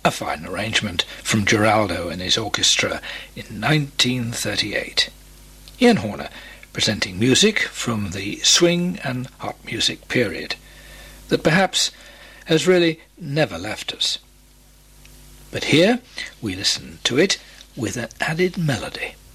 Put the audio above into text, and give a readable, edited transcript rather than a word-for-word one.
a fine arrangement from Geraldo and his orchestra in 1938. Ian Horner presenting music from the swing and hot music period that perhaps has really never left us. But here we listen to it with an added melody.